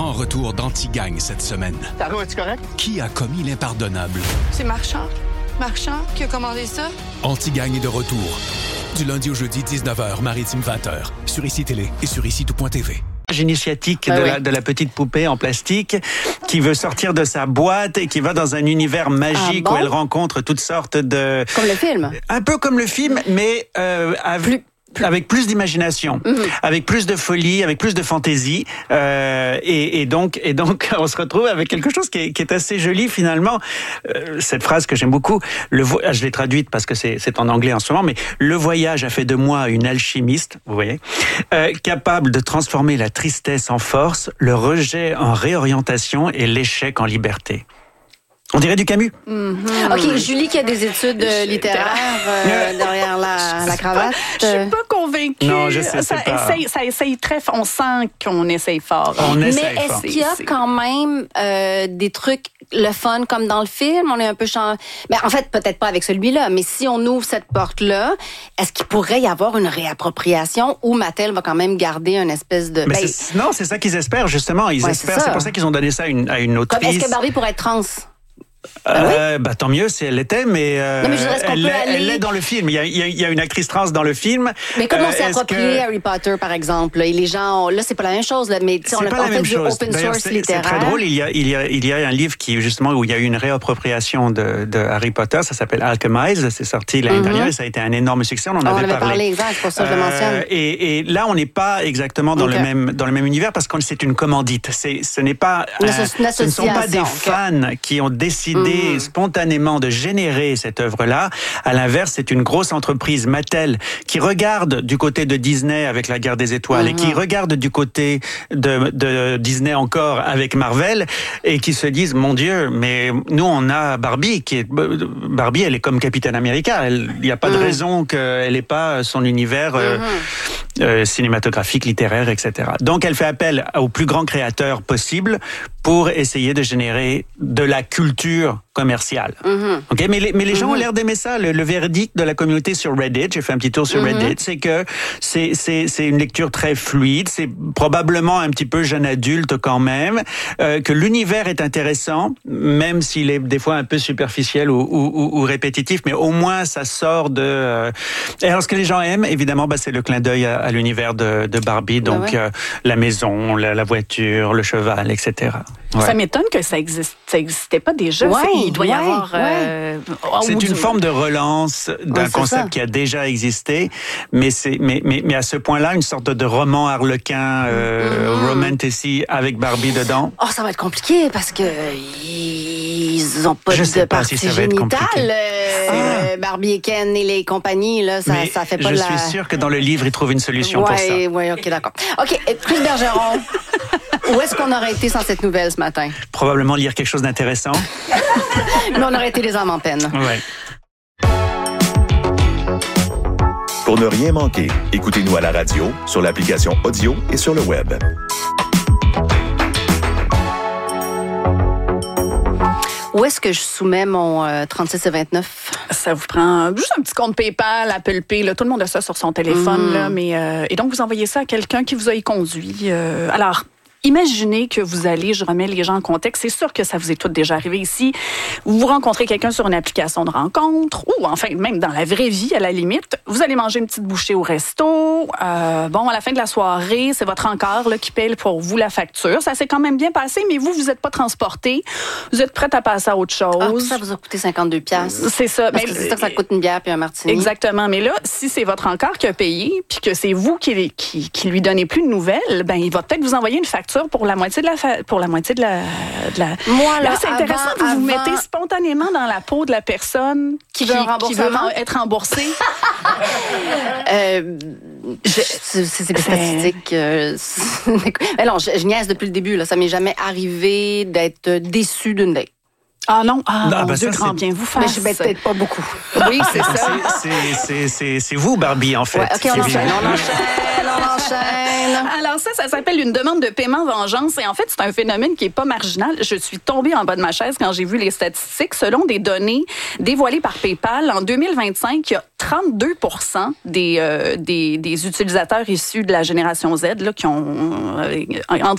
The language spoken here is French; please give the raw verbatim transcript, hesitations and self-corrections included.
grand retour d'Anti-Gang cette semaine. Taro, es-tu correct? Qui a commis l'impardonnable? C'est Marchand. Marchand qui a commandé ça. Anti-Gang est de retour. Du lundi au jeudi, dix-neuf heures, Maritime vingt heures. Sur Ici Télé et sur ici tout point t v. Initiatique ah de, oui. la, de la petite poupée en plastique qui veut sortir de sa boîte et qui va dans un univers magique ah bon? où elle rencontre toutes sortes de... Comme le film. Un peu comme le film, mais euh, avec... Plus... avec plus d'imagination, mm-hmm. avec plus de folie, avec plus de fantaisie, euh, et, et donc, et donc, on se retrouve avec quelque chose qui est, qui est assez joli finalement. Euh, cette phrase que j'aime beaucoup, le vo- je l'ai traduite parce que c'est, c'est en anglais en ce moment, mais le voyage a fait de moi une alchimiste, vous voyez, euh, capable de transformer la tristesse en force, le rejet en réorientation et l'échec en liberté. On dirait du Camus. Mm-hmm. OK, Julie qui a des études euh, littéraires euh, derrière la, la cravate. Je suis pas convaincue. Non, je sais, ça c'est pas... essaye, ça essaye très fort. On sent qu'on essaye fort. On Mais essaye est-ce fort. qu'il y a quand même euh, des trucs le fun comme dans le film? On est un peu chan... Ben, en fait, peut-être pas avec celui-là, mais si on ouvre cette porte-là, est-ce qu'il pourrait y avoir une réappropriation où Mattel va quand même garder une espèce de... Mais Ben, c'est... Non, c'est ça qu'ils espèrent, justement. Ils ouais, espèrent. c'est, C'est pour ça qu'ils ont donné ça à une, à une autrice. Comme, est-ce que Barbie pourrait être trans? Euh, bah tant mieux si elle l'était, mais, euh, non, mais je dirais, est-ce qu'on elle, peut l'est, aller... elle l'est dans le film. Il y a, il y a, il y a une actrice trans dans le film. Mais comment euh, on s'est approprié que... Harry Potter, par exemple? Là, et les gens, ont... là, c'est pas la même chose, là, mais c'est on a pas en la fait même du chose. open D'ailleurs, source c'est, littéraire. c'est très drôle. Il y a, il y a, il y a un livre qui justement où il y a eu une réappropriation de, de Harry Potter. Ça s'appelle Alchemize. C'est sorti l'année mm-hmm. dernière et ça a été un énorme succès. On en on avait avait parlé. parlé, exact. C'est pour ça que je le mentionne. Euh, et, et là, on n'est pas exactement dans okay. le même dans le même univers parce que c'est une commandite. C'est, ce n'est pas. Une, euh, une ce ne sont pas des okay. fans qui ont décidé mm-hmm. spontanément de générer cette œuvre-là. À l'inverse, c'est une grosse entreprise, Mattel, qui regarde du côté de Disney avec La Guerre des Étoiles mm-hmm. et qui regarde du côté de, de Disney encore avec Marvel et qui se disent, mon Dieu, mais nous, on a Barbie, qui est, Barbie, elle est comme Capitaine America. Il n'y a pas mm. de raison qu'elle n'ait pas son univers euh, mm-hmm. euh, cinématographique, littéraire, et cetera. Donc, elle fait appel aux plus grands créateurs possibles pour essayer de générer de la culture commerciale. Mm-hmm. Okay? Mais les, mais les gens mm-hmm. ont l'air d'aimer ça. Le, le verdict de la communauté sur Reddit, j'ai fait un petit tour sur mm-hmm. Reddit, c'est que c'est, c'est, c'est une lecture très fluide, c'est probablement un petit peu jeune adulte quand même, euh, que l'univers est intéressant, même s'il est des fois un peu superficiel ou, ou, ou répétitif, mais au moins ça sort de... Euh... Et alors ce que les gens aiment, évidemment, bah, c'est le clin d'œil à, à l'univers de, de Barbie, donc ah ouais. euh, la maison, la, la voiture, le cheval, et cetera. Ouais. Ça m'étonne que ça existe, ça existait pas déjà. Ouais, il doit ouais, y avoir. Ouais. Euh, c'est une du... forme de relance d'un ouais, concept ça. qui a déjà existé, mais c'est mais mais mais à ce point-là une sorte de roman harlequin, euh, mm-hmm. romantasy avec Barbie dedans. Oh, ça va être compliqué parce que ils ont pas Je de partie si génitale. Euh, ah. Barbie et Ken et les compagnies là, ça mais ça fait pas je de la. Je suis sûr que dans le livre ils trouvent une solution ouais, pour ça. Ouais, ok, d'accord. Ok, Chris Bergeron. Où est-ce qu'on aurait été sans cette nouvelle ce matin? Probablement lire quelque chose d'intéressant. Mais on aurait été les âmes en peine. Ouais. Pour ne rien manquer, écoutez-nous à la radio, sur l'application audio et sur le web. Où est-ce que je soumets mon euh, trente-six et vingt-neuf? Ça vous prend juste un petit compte PayPal, Apple Pay. Là, tout le monde a ça sur son téléphone. Mm. Là, mais, euh, et donc, vous envoyez ça à quelqu'un qui vous a y conduit. Euh, alors... Imaginez que vous allez, je remets les gens en contexte, c'est sûr que ça vous est tout déjà arrivé ici. Vous rencontrez quelqu'un sur une application de rencontre ou enfin même dans la vraie vie à la limite. Vous allez manger une petite bouchée au resto. Euh, bon, à la fin de la soirée, c'est votre encart là, qui paye pour vous la facture. Ça s'est quand même bien passé, mais vous, vous n'êtes pas transporté. Vous êtes prête à passer à autre chose. Ah, ça vous a coûté cinquante-deux piastres. C'est ça. Parce mais, que c'est ça que ça coûte une bière puis un martini. Exactement. Mais là, si c'est votre encart qui a payé puis que c'est vous qui, qui, qui lui donnez plus de nouvelles, ben il va peut-être vous envoyer une facture pour la moitié de la fa... pour la moitié de la, de la... Moi là, là c'est avant, intéressant vous avant... vous mettez spontanément dans la peau de la personne qui veut, qui, qui veut être remboursée. euh, je, c'est, c'est des statistiques. Euh, mais non, je, je niaise depuis le début là, ça m'est jamais arrivé d'être déçue d'une date. Ah non, ah non, mon ben Dieu, ça, grand c'est... bien vous fasse. Mais je vais peut-être pas beaucoup. Oui, c'est ça. C'est, c'est, c'est, c'est vous, Barbie, en fait. Ouais, OK, on enchaîne, on enchaîne, on enchaîne. Alors ça, ça s'appelle une demande de paiement vengeance. Et en fait, c'est un phénomène qui est pas marginal. Je suis tombée en bas de ma chaise quand j'ai vu les statistiques. Selon des données dévoilées par PayPal, en deux mille vingt-cinq, il y a trente-deux pour cent des, euh, des, des utilisateurs issus de la génération Z là, qui ont euh, entre